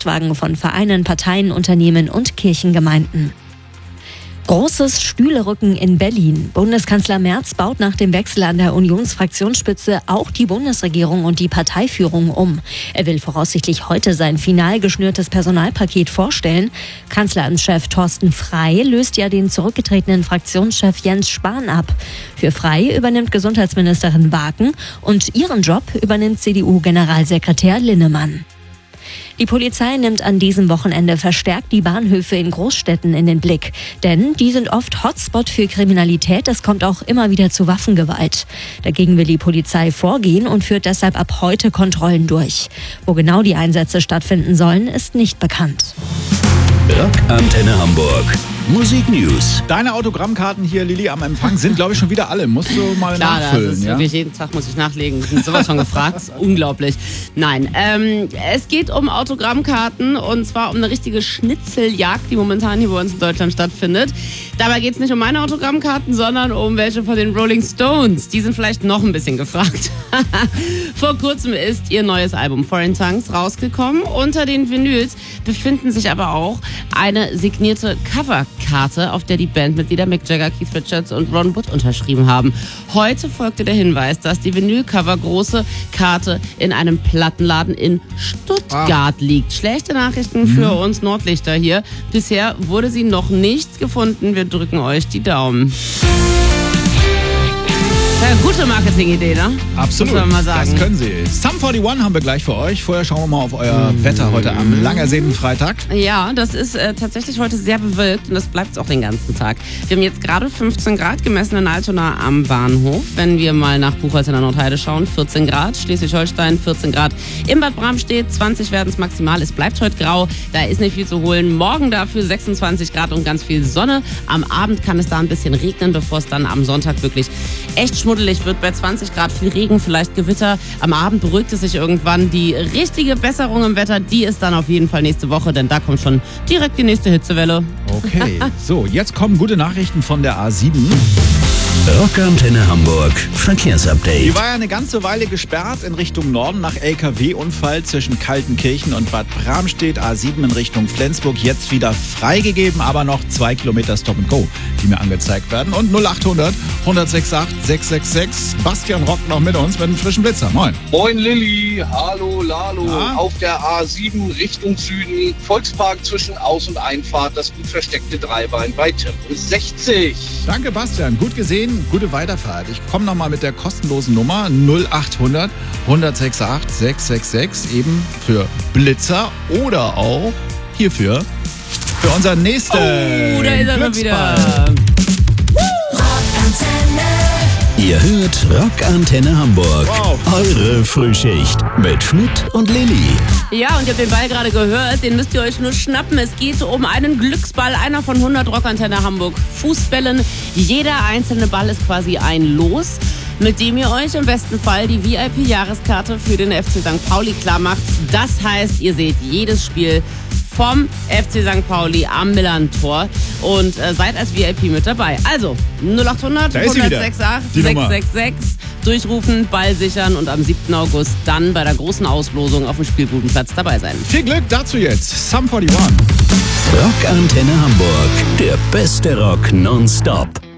Lastwagen von Vereinen, Parteien, Unternehmen und Kirchengemeinden. Großes Stühlerücken in Berlin. Bundeskanzler Merz baut nach dem Wechsel an der Unionsfraktionsspitze auch die Bundesregierung und die Parteiführung um. Er will voraussichtlich heute sein final geschnürtes Personalpaket vorstellen. Kanzleramtschef Thorsten Frey löst ja den zurückgetretenen Fraktionschef Jens Spahn ab. Für Frey übernimmt Gesundheitsministerin Waken und ihren Job übernimmt CDU-Generalsekretär Linnemann. Die Polizei nimmt an diesem Wochenende verstärkt die Bahnhöfe in Großstädten in den Blick. Denn die sind oft Hotspot für Kriminalität. Es kommt auch immer wieder zu Waffengewalt. Dagegen will die Polizei vorgehen und führt deshalb ab heute Kontrollen durch. Wo genau die Einsätze stattfinden sollen, ist nicht bekannt. Rockantenne Hamburg. Musik News. Deine Autogrammkarten hier, Lilly, am Empfang sind, glaube ich, schon wieder alle. Musst du mal nachfüllen. Das ist wirklich jeden Tag muss ich nachlegen. Ich bin sowas von gefragt. Das ist unglaublich. Nein, es geht um Autogrammkarten und zwar um eine richtige Schnitzeljagd, die momentan hier bei uns in Deutschland stattfindet. Dabei geht es nicht um meine Autogrammkarten, sondern um welche von den Rolling Stones. Die sind vielleicht noch ein bisschen gefragt. Vor kurzem ist ihr neues Album Foreign Tongues rausgekommen. Unter den Vinyls befinden sich aber auch eine signierte Coverkarte, auf der die Bandmitglieder Mick Jagger, Keith Richards und Ron Wood unterschrieben haben. Heute folgte der Hinweis, dass die Vinylcover große Karte in einem Plattenladen in Stuttgart liegt. Schlechte Nachrichten für uns Nordlichter hier. Bisher wurde sie noch nicht gefunden. Wir drücken euch die Daumen. Ja, gute Marketingidee, ne? Absolut, muss man mal sagen. Das können sie. Sum 41 haben wir gleich für euch. Vorher schauen wir mal auf euer Wetter heute am lang ersehnten Freitag. Ja, das ist tatsächlich heute sehr bewölkt und das bleibt auch den ganzen Tag. Wir haben jetzt gerade 15 Grad gemessen in Altona am Bahnhof. Wenn wir mal nach Buchholz in der Nordheide schauen, 14 Grad. Schleswig-Holstein 14 Grad. In Bad Bramstedt 20 werden es maximal. Es bleibt heute grau, da ist nicht viel zu holen. Morgen dafür 26 Grad und ganz viel Sonne. Am Abend kann es da ein bisschen regnen, bevor es dann am Sonntag wirklich echt schmuddelig wird. Bei 20 Grad viel Regen, vielleicht Gewitter. Am Abend beruhigt es sich irgendwann. Die richtige Besserung im Wetter, die ist dann auf jeden Fall nächste Woche, denn da kommt schon direkt die nächste Hitzewelle. Okay, so, jetzt kommen gute Nachrichten von der A7. Rockantenne Hamburg. Verkehrsupdate. Die war ja eine ganze Weile gesperrt in Richtung Norden nach LKW-Unfall zwischen Kaltenkirchen und Bad Bramstedt. A7 in Richtung Flensburg jetzt wieder freigegeben, aber noch 2 Kilometer Stop and Go, die mir angezeigt werden. Und 0800 168 666. Bastian rockt noch mit uns mit einem frischen Blitzer. Moin. Moin Lilly, hallo Lalo. Ja? Auf der A7 Richtung Süden, Volkspark zwischen Aus- und Einfahrt, das gut versteckte Dreibein bei Tempo 60. Danke, Bastian. Gut gesehen. Gute Weiterfahrt. Ich komme nochmal mit der kostenlosen Nummer 0800 168 666 eben für Blitzer oder auch hierfür für unser nächstes Da ist er schon wieder. Ihr hört Rockantenne Hamburg. Wow. Eure Frühschicht mit Schmidt und Lilly. Ja, und ihr habt den Ball gerade gehört, den müsst ihr euch nur schnappen. Es geht um einen Glücksball, einer von 100 Rockantenne Hamburg Fußbällen. Jeder einzelne Ball ist quasi ein Los, mit dem ihr euch im besten Fall die VIP-Jahreskarte für den FC St. Pauli klar macht. Das heißt, ihr seht jedes Spiel vom FC St. Pauli am Millern-Tor und seid als VIP mit dabei. Also 0800 Da ist sie wieder, 168 die Nummer. 666 durchrufen, Ball sichern und am 7. August dann bei der großen Auslosung auf dem Spielbudenplatz dabei sein. Viel Glück dazu jetzt. Sum 41. Rockantenne Hamburg. Der beste Rock nonstop.